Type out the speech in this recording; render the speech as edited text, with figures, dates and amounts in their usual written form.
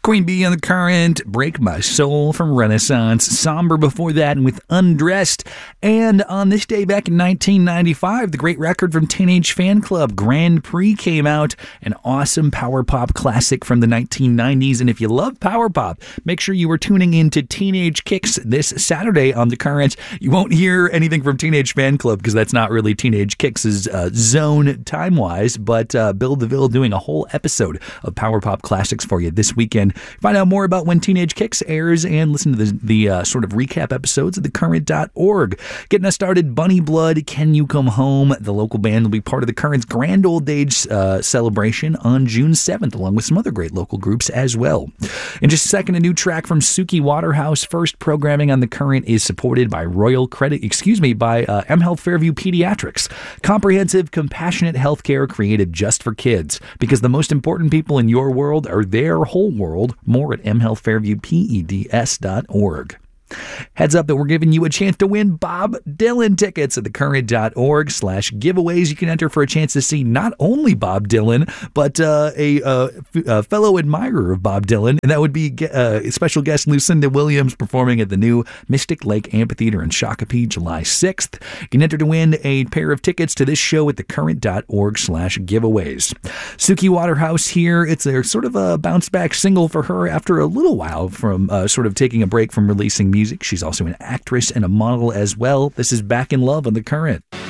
Queen Bee on The Current, Break My Soul from Renaissance, Somber before that, and with Undressed. And on this day back in 1995, the great record from Teenage Fan Club, Grand Prix, came out, an awesome power pop classic from the 1990s. And if you love power pop, make sure you are tuning in to Teenage Kicks this Saturday on The Current. You won't hear anything from Teenage Fan Club because that's not really Teenage Kicks' zone time-wise, but Bill DeVille doing a whole episode of power pop classics for you this weekend. Find out more about when Teenage Kicks airs and listen to the sort of recap episodes at thecurrent.org. Getting us started, Bunny Blood, Can You Come Home? The local band will be part of the Current's Grand Old Age celebration on June 7th, along with some other great local groups as well. In just a second, a new track from Suki Waterhouse. First, programming on The Current is supported by M Health Fairview Pediatrics. Comprehensive, compassionate healthcare created just for kids, because the most important people in your world are their whole world. More at mhealthfairviewpeds.org. Heads up that we're giving you a chance to win Bob Dylan tickets at thecurrent.org/giveaways. You can enter for a chance to see not only Bob Dylan, but a fellow admirer of Bob Dylan, and that would be special guest Lucinda Williams performing at the new Mystic Lake Amphitheater in Shakopee, July 6th. You can enter to win a pair of tickets to this show at thecurrent.org/giveaways. Suki Waterhouse here. It's a sort of a bounce back single for her after a little while from sort of taking a break from releasing music. She's also an actress and a model as well. This is Back in Love on The Current.